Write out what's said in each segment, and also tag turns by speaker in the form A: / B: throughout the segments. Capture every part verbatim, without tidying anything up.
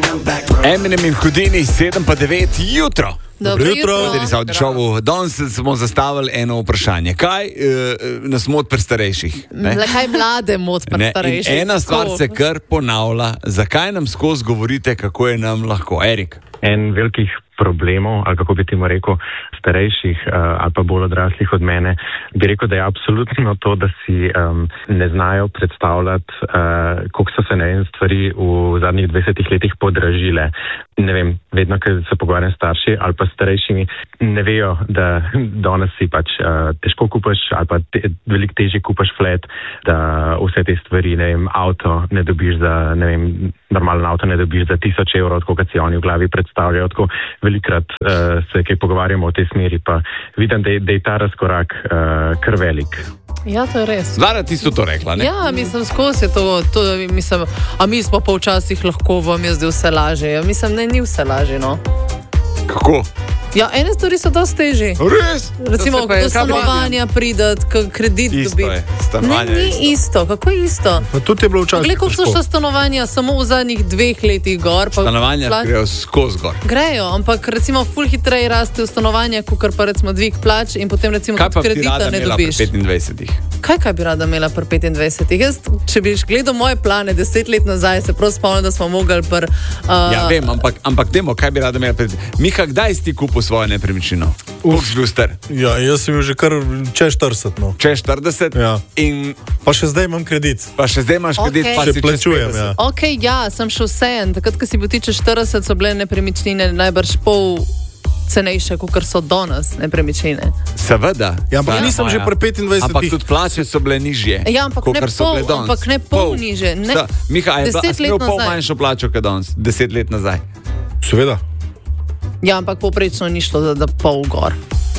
A: Eminem in Houdini, sedem pa devet jutro.
B: Dobro jutro.
A: jutro. Danes smo zastavili eno vprašanje. Kaj uh, nas moti pri starejših? Ne?
B: Kaj mlade moti pri
A: Ne,
B: starejših?
A: in ena stvar se kar ponavlja. Zakaj nam skozi govorite, kako je nam lahko? Erik?
C: En velikih problemov, ali kako bi temu rekel, starejših uh, ali pa bolj odraslih od mene, bi rekel, da je absolutno to, da si um, ne znajo predstavljati, uh, koliko so se ne vem stvari v zadnjih dvajsetih letih podražile. Ne vem, vedno, ko se pogovarjam s starši ali pa starejšimi, ne vejo, da danes si pač uh, težko kupaš ali pa te, veliko težje kupaš flat, da vse te stvari, ne vem, avto ne dobiš za, ne vem, normalen avto ne dobiš za tisoč evrov, tako kot si oni v glavi predstavljajo, tako velikrat uh, se kaj pogovarjamo v tej smeri, pa vidim, da je, da je ta razkorak uh, kar velik.
B: Ja, to je res.
A: Zara, ti so to rekla, ne?
B: Ja, mislim, skozi je to, to mislim, a mi smo pa včasih lahko, vam je zdaj vse lažje. Ja, mislim, ne, ni vse lažje, no.
A: Kako?
B: Ja, ene stvari so dosti težji.
A: Res?
B: Recimo, do stanovanja pridati, kredit
A: Isto
B: dobiti.
A: je, stanovanje
B: Ne,
A: je
B: ni
A: isto.
B: isto. Kako je isto?
D: Pa tudi je bilo včasih
B: Glej, koliko so
D: težko.
B: šla stanovanja samo v zadnjih dveh letih gor. Pa
A: Stanovanja
B: plač-
A: grejo skozi gor.
B: Grejo, ampak recimo ful hitreje raste v stanovanja, kot pa recimo dvig plač in potem recimo
A: Kaj pa
B: tudi
A: bi ti rada
B: kredita ne
A: imela pri
B: dobiš.
A: petindvajsetih?
B: Kaj, kaj bi rada imela pri petindvajsetih? Jaz, če bi gledal moje plane deset let nazaj, se prav spomnim, da smo mogli pri... Uh,
A: Ja, vem, ampak, ampak demo, kaj bi rada imela pri... Mika, kdaj si ti kupil svojo nepremičnino? Koliko si bil star?
D: Ja, jaz sem bil že kar čez štirideset, no.
A: Čez štirideset?
D: Ja.
A: In
D: Pa še zdaj imam kredit.
A: pa še zdaj imaš kredit,
B: Okej.
A: pa
D: Še
A: si čez
D: plačujem,
A: petdeset.
D: ja.
B: Ok, ja, sem šel vseeno. Takrat, ko si bil ti čez štirideset, so bile nepremičnine najbrž pol cenejše, kot so danes nepremičnine.
A: Seveda.
D: Ja, ampak
A: Sara
D: nisem
A: moja.
D: že pri petindvajsetih.
A: Ampak tudi plače so bile nižje.
B: Ja, ampak ne
A: kakor so
B: pol,
A: bile danes.
B: ampak ne pol nižje, ne.
A: Sta, Miha, a je bila, a
B: Deset
A: si
B: let
A: imel pol
B: nazaj.
A: manjšo plačo kot danes? Deset let nazaj.
D: Seveda.
B: Ja, ampak poprečno ni šlo, da, da pol gor.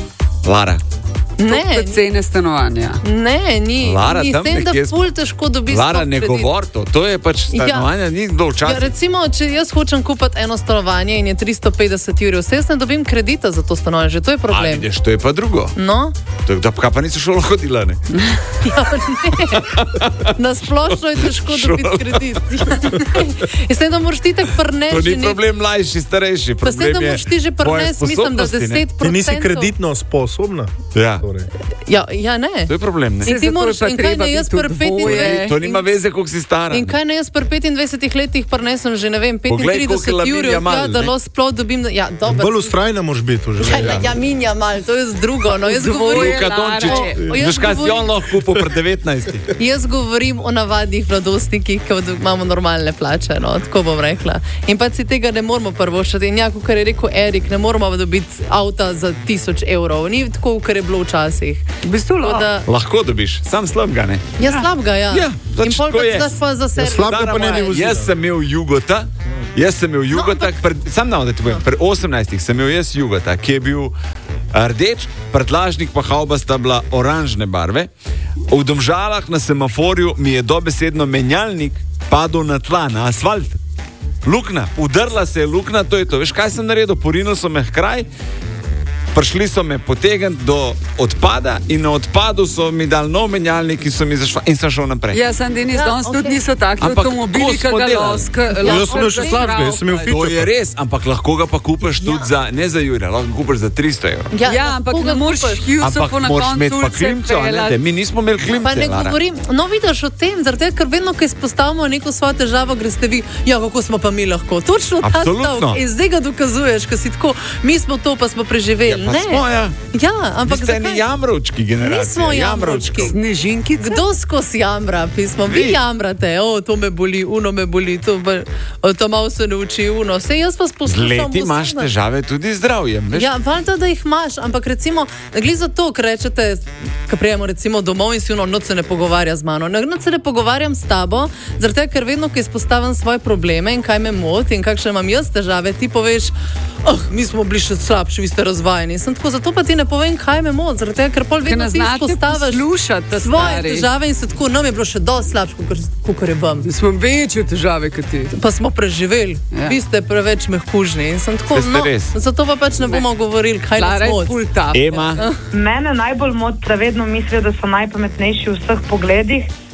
A: Lara.
B: Ne,
E: Za cene stanovanja.
B: ne, ni.
A: Lara,
B: ni.
A: tam
B: S tem, da
A: nekje smo-
B: ful težko dobiš
A: Lara,
B: sploh
A: ne
B: kredit.
A: govor to. To je pač stanovanje, ni bilo
B: Ja,
A: včasih.
B: recimo, če jaz hočem kupiti eno stanovanje in je tristo petdeset evrov, vse jaz ne dobim kredita za to stanovanje, že to je
A: A
B: problem.
A: vidiš, to je pa drugo.
B: No,
A: To je, da, kaj pa nisi šolo hodila, ne?
B: ja, ne. Na splošno je težko dobiti
A: Šola.
B: kredit. In s tem, da moraš ti tako
A: To
B: prneti.
A: ni problem mlajši, starejši.
B: Pa s tem, da
A: Problem je
B: moraš ti že
A: tvoje
B: prnesti, mislim, da
A: sposobnosti, ne?
B: deset
D: Ti nisi
B: procentov.
D: kreditno sposobna.
A: Ja,
D: Torej.
B: Ja, ja, ne.
A: to je problem, ne?
B: In ti
E: zato je
B: moraš,
E: pa
B: in kaj
E: treba
B: ne jaz
E: biti
B: pri
E: v
B: petindvajsetih
E: dvoje.
A: To nima veze, koliko si stara.
B: In kaj ne jaz pri petindvajsetih letih prnesem že, ne vem,
A: Poglej, koliko je
B: petintrideset
A: Laminja
B: evrov,
A: mal,
B: ja, da
A: ne?
B: lahko sploh dobim. Ja, dobro.
D: Bolj ustrajna moraš biti v
B: Ja,
D: življenju.
B: ja, minja mal, to je z drugo. No, jaz,
E: Dvoje.
B: govorim,
A: Luka Dončić,
B: O, jaz
A: veš kaj si
B: govorim-
A: on lahko kupil pri devetnajstih?
B: jaz govorim o navadnih mladostnikih, ki imamo normalne plače, no, tako bom rekla. In pa si tega ne moramo prvošati. In ja, kot je rekel Erik, ne moramo dobiti avta za tisoč evrov. Ni tako, kar je bilo včasih.
E: V bistvu
B: Tako
E: lahko.
B: da,
A: Lahko dobiš, sam slabega, ne?
B: ja, slabega, ja.
A: Ja, pač
B: In pol
A: tako je.
B: pa pa za sebe.
D: slabega
A: Stara
D: pa ne
A: moja,
D: bi vozila.
A: Jaz sem imel jugota, jaz sem imel jugota, pred, sam na da ti povem, pri osemnajstih sem imel jaz jugota, ki je bil rdeč, prtlažnik pa hauba sta bila oranžne barve. V Domžalah na semaforju mi je dobesedno menjalnik padel na tla, na asfalt. Lukna, udrla se je lukna, to je to. Veš, kaj sem naredil? Porinil so me hkraj. Prišli so me potegniti do odpada in na odpadu so mi dali nov menjalnik in, so mi zašva, in sem šel naprej.
E: Ja, sem Denis,
B: Ja,
E: danes
B: okej.
E: tudi niso taki
A: Ampak
E: avtomobili,
A: ko
E: ki
A: smo
E: ga
A: delali?
E: loska.
D: Jaz sem imel še slabega, jaz sem imel
A: To je res, ampak lahko ga pa kupiš tudi za, ne za Jurija, lahko ga kupiš za tristo evrov.
E: Ja, ampak
B: lahko ga
E: ne moreš
B: kupiš.
E: Hughesu
A: Ampak
E: na
A: moraš
E: koncu
A: imeti pa
E: ulice
A: klimco, a ne?
E: peljati.
A: Te, mi nismo imeli klimce,
B: Pa ne
A: Lara.
B: govorim, no vidiš o tem, zaradi tega, ker vedno, ko izpostavimo neko svojo težavo, greste vi, ja, kako smo pa mi lahko. Točno ta
A: Absolutno.
B: stavek. In zdaj ga dokazuješ, ker si tako, mi smo to, pa smo preživeli.
A: Ja, pa
B: ne.
A: smo, ja.
B: Ja, ampak
A: Vi ste eni jamrovčki generacija.
B: Nismo jamrovčki.
E: Snežinkice.
B: Kdo skozi jamra, pismo? Vi
A: Vi.
B: jamrate, o, to me boli, uno me boli, to, pa, o, to malo se nauči, uno. Vse jaz vas
A: Z
B: poslušam.
A: leti imaš
B: posebno.
A: težave tudi z zdravjem. Veš?
B: Ja, valjda, da jih imaš, ampak recimo, glede za to, ker rečete, ko prijemo recimo domov in si uno, noč se ne pogovarja z mano. Ne, noč se ne pogovarjam s tabo, zaradi tega, ker vedno, ko izpostavim svoje probleme in kaj me moti in kakšne imam jaz težave, ti poveš, oh, mi smo bili še slabši, vi ste razvajeni. Sem tako, zato pa ti ne povem, kaj me moti, zaradi tega, ker pol
E: Ker
B: vedno
E: ne
B: ti
E: znate
B: izpostaviš
E: poslušati,
B: svoje
E: stari.
B: težave in se tako, nam je bilo še dosti slabše, kot je vam.
E: Smo večje težave kot ti.
B: Pa smo preživeli,
E: Ja.
B: vi ste preveč mehkužni in sem tako,
A: Saj ste
B: no,
A: res.
B: zato pa pač ne bomo govorili, kaj nas
E: Lara je
B: moti.
E: full tough.
A: Ema,
F: Mene najbolj moti, da vedno mislijo, da so najpametnejši v vseh pogledih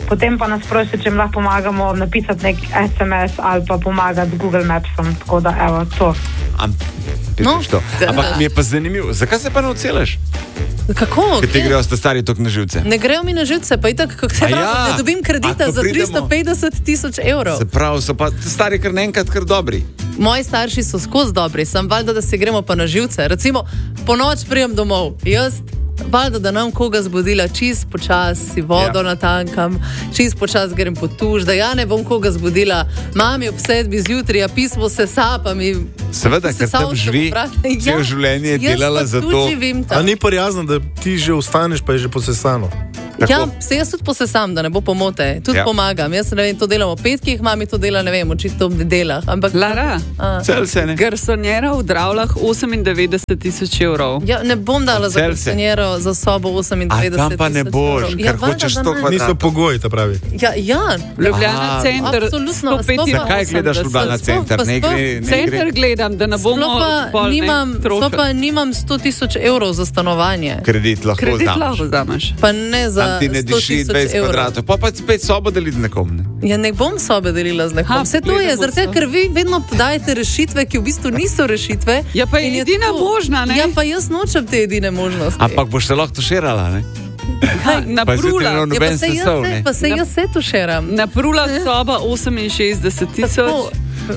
F: Potem pa nas prosi, če jim lahko pomagamo napisati nek es em es ali pa pomagati Google Mapsom, tako da evo to.
A: Am,
B: No,
A: to. Ampak mi je pa zanimivo, zakaj se pa ne odselaš?
B: Kako?
A: Ker ti grejo sta stari tok na živce.
B: Ne grejo mi na živce, pa itak, kako se
A: A
B: pravi,
A: ja,
B: ne dobim kredita
A: a ko
B: za
A: pridemo-
B: tristo petdeset tisoč evrov.
A: Se pravi, so pa stari kar naenkrat kar dobri.
B: Moji starši so skozi dobri, sem valjda, da se gremo pa na živce. Recimo, po noč prijem domov, jaz, valjda, da nam koga zbudila, čist počas si vodo
A: Ja.
B: natankam, čist počas grem po tuš, da ja ne bom koga zbudila, mami ob sedmi zjutraj, a pismo se sapa mi.
A: Seveda, ker tam živi, celo življenje je delala za to.
D: A ni prijazno, da ti že vstaneš, pa je že posesano?
A: Tako.
B: Ja, se jaz tudi posesam, da ne bo pomote, tudi
A: Ja.
B: ja. pomagam. Jaz ne vem, to delam ob petkih, mami to dela, ne vem, očitno ob nedeljah. Ampak,
E: Lara,
B: a,
A: Cel se ne.
E: garsonjera v Dravlah osemindevetdeset tisoč evrov.
B: ja, ne bom dala za
A: Celse.
B: garsonjero za sobo
A: A
B: osemindevetdeset
A: tam pa ne
B: tisoč
A: boš,
B: evrov.
A: ker
B: valjda,
A: hočeš
B: da
A: sto
B: ne.
A: kvadratov.
D: Niso pogoji, ta pravi.
B: Ja, ja.
E: Ljubljana
A: A,
E: center,
B: absolutno,
E: sto
B: sploh pa-
E: petinosemdeset.
A: Zakaj gledaš Ljubljana
B: sploh-
A: center?
B: pa
A: Ne
B: sploh-
A: gre, ne
E: Center
A: gre.
E: gledam, da ne bomo
B: Sploh pa,
E: pol, ne,
B: nimam, sploh
E: trošili.
B: pa nimam sto tisoč evrov za stanovanje.
A: Kredit lahko
E: Kredit
A: vzameš.
E: lahko vzameš.
B: Pa ne za
A: Tam ti ne
B: sto
A: diši
B: tisoč
A: dvajset
B: evrov.
A: kvadratov, pa pa spet sobo deliti nekom. Ne?
B: Ja, ne bom sobe delila z nekom.
E: Ha,
B: Vse to je,
E: pogledamo
B: zaradi tega,
E: so.
B: ker vi vedno dajete rešitve, ki v bistvu niso rešitve.
E: Ja, pa je
B: in
E: edina
B: to-
E: možna, ne?
B: Ja, pa jaz nočem te edine možnosti.
A: Ampak boš se lahko tuširala, ne?
E: Ha, na
A: Pa zjutraj
E: Prula,
A: ravno-
B: ja,
A: noben
B: pa se jaz,
A: sesov,
B: se-
A: ne.
B: pa se
E: Na-
B: jaz se tušeram.
E: na Prula soba oseminšestdeset tisoč.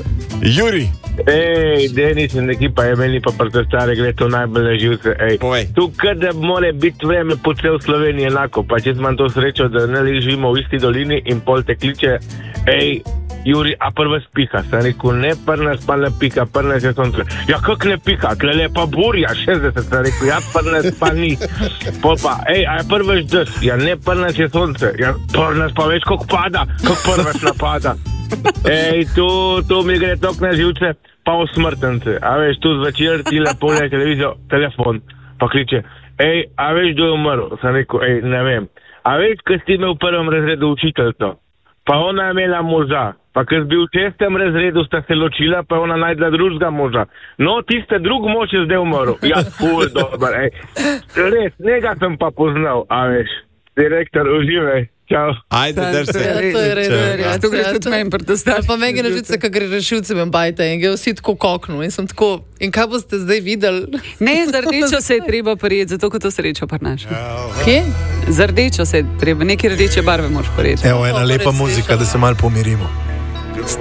A: Juri,
G: Ej, Denis in ekipa je meni pa protestare, gre to najbolj na živce. Ej,
A: Povej.
G: tu kada mora biti vreme po cel Sloveniji enako, pa če imam to srečo, da ne le živimo v isti dolini in pol te kliče, ej, Juri, a prva spiha, sem rekel, ne prna spalna pika, prna je sonce. Ja, kak ne pika, klele pa burja, šestdeset, sem rekel, ja, prna spa ni. Pol pa, ej, a je prva ždež, ja, ne prna je sonce, ja, prna pa več kak pada, kak prva napada. Ej, tu, tu mi gre tok na živce, pa v smrtence. A veš, tu zvečer ti lepo je televizijo, telefon, pa kliče, ej, a veš, kdo je umrl? Sem rekel, ej, ne vem. A veš, kaj si imel v prvem razredu učiteljto? Pa ona je imela moža. Pa ker si bil v šestem razredu, sta se ločila, pa je ona najdla drugega moža. No, tiste drug mož je zdaj umrl. Ja, ful, dober, ej. Res, njega sem pa poznal, a veš. Direktor, uživaj. Čau.
A: ajde, drž
B: Ja,
A: se.
B: to je res.
E: Ja, to gre tudi meni protestar.
B: Pa meni na živce, kaj gre rešilce, me bajte in gre vsi tako koknu. In sem tako, in kaj boste zdaj videli?
E: Ne, za rdečo se je treba prijeti, zato ko to srečo prinaša.
B: Kje?
E: Za rdečo se je treba, neke rdeče barve moraš prijeti.
D: Evo ena
B: O,
D: lepa
B: res
D: muzika,
B: slišala.
D: da se malo pomirimo.